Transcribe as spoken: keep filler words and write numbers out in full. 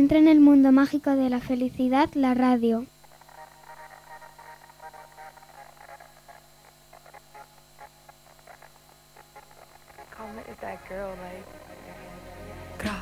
Entra en el mundo mágico de la felicidad, la radio. Is that girl like